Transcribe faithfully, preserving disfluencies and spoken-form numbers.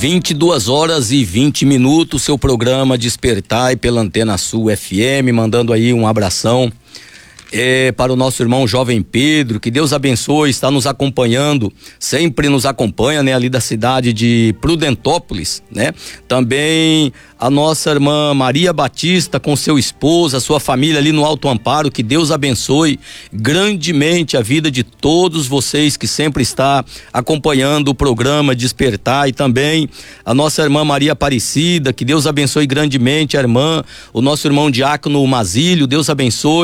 vinte e duas horas e vinte minutos, seu programa Despertai pela Antena Sul F M, mandando aí um abração é, para o nosso irmão Jovem Pedro, que Deus abençoe, está nos acompanhando, sempre nos acompanha, né, ali da cidade de Prudentópolis, né? Também a nossa irmã Maria Batista com seu esposo, a sua família ali no Alto Amparo, que Deus abençoe grandemente a vida de todos vocês que sempre está acompanhando o programa Despertar, e também a nossa irmã Maria Aparecida, que Deus abençoe grandemente a irmã, o nosso irmão Diácono Mazílio, Deus abençoe